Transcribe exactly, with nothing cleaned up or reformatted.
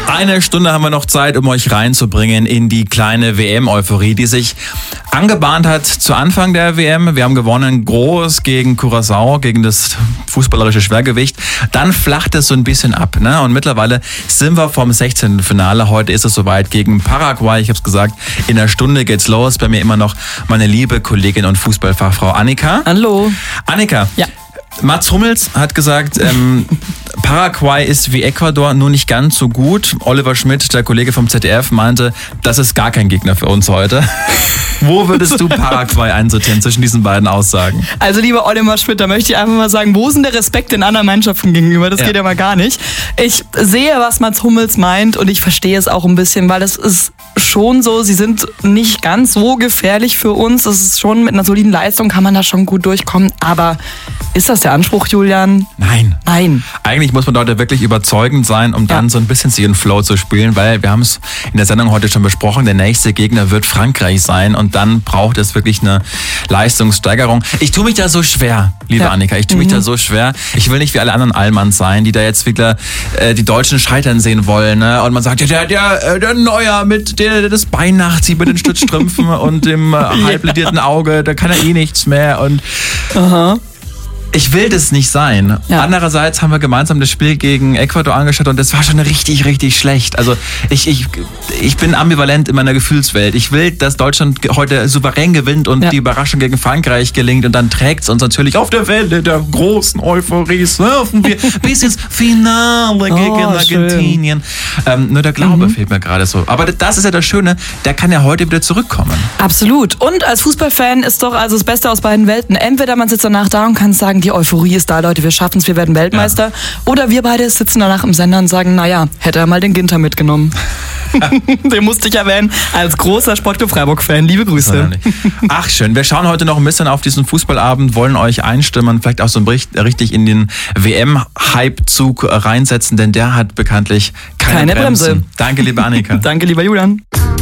Eine Stunde haben wir noch Zeit, um euch reinzubringen in die kleine W M-Euphorie, die sich angebahnt hat zu Anfang der W M. Wir haben gewonnen groß gegen Curaçao, gegen das fußballerische Schwergewicht. Dann flacht es so ein bisschen ab, ne? Und mittlerweile sind wir vom sechzehnten Finale. Heute ist es soweit gegen Paraguay. Ich habe es gesagt, in einer Stunde geht's los. Bei mir immer noch meine liebe Kollegin und Fußballfachfrau Annika. Hallo. Annika. Ja. Mats Hummels hat gesagt, ähm, Paraguay ist wie Ecuador, nur nicht ganz so gut. Oliver Schmidt, der Kollege vom Z D F, meinte, das ist gar kein Gegner für uns heute. Wo würdest du Paraguay einsortieren zwischen diesen beiden Aussagen? Also lieber Oliver Schmidt, da möchte ich einfach mal sagen, wo ist denn der Respekt den anderen Mannschaften gegenüber? Das ja. geht ja mal gar nicht. Ich sehe, was Mats Hummels meint und ich verstehe es auch ein bisschen, weil es ist schon so, sie sind nicht ganz so gefährlich für uns. Das ist schon mit einer soliden Leistung kann man da schon gut durchkommen. Aber ist das der Anspruch, Julian? Nein. Nein. Eigentlich muss man heute wirklich überzeugend sein, um dann ja. so ein bisschen sich in Flow zu spielen, weil wir haben es in der Sendung heute schon besprochen, der nächste Gegner wird Frankreich sein und dann braucht es wirklich eine Leistungssteigerung. Ich tue mich da so schwer, liebe ja. Annika, ich tue mhm. mich da so schwer. Ich will nicht wie alle anderen Allmanns sein, die da jetzt wieder äh, die Deutschen scheitern sehen wollen, ne? Und man sagt, ja, der, der, der Neuer mit der, der das Bein nachzieht mit den Stützstrümpfen und dem äh, halbledierten Auge, da kann er eh nichts mehr und Aha. Ich will das nicht sein. Ja. Andererseits haben wir gemeinsam das Spiel gegen Ecuador angeschaut und das war schon richtig, richtig schlecht. Also ich, ich, ich bin ambivalent in meiner Gefühlswelt. Ich will, dass Deutschland heute souverän gewinnt und ja. die Überraschung gegen Frankreich gelingt und dann trägt es uns natürlich auf der Welle der großen Euphorie. Surfen wir bis ins Finale oh, gegen Argentinien. Ähm, nur der Glaube mhm. fehlt mir gerade so. Aber das ist ja das Schöne, der kann ja heute wieder zurückkommen. Absolut. Und als Fußballfan ist doch also das Beste aus beiden Welten. Entweder man sitzt danach da und kann sagen, die Euphorie ist da, Leute, wir schaffen es, wir werden Weltmeister. Ja. Oder wir beide sitzen danach im Sender und sagen, naja, hätte er mal den Ginter mitgenommen. Den musste ich erwähnen, als großer Sportclub Freiburg-Fan. Liebe Grüße. Ach schön, wir schauen heute noch ein bisschen auf diesen Fußballabend, wollen euch einstimmen, vielleicht auch so richtig in den W M-Hype-Zug reinsetzen, denn der hat bekanntlich keine, keine Bremse. Bremsen. Danke, liebe Annika. Danke, lieber Julian.